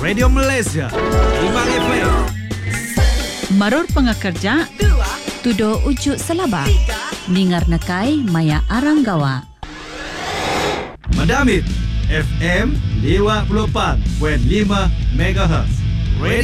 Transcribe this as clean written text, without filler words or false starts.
Radio Malaysia 5 FM. Maror pengakerja Tudo ujuk selaba Ningar nakai maya aranggawa Madamit FM 54.5 MHz.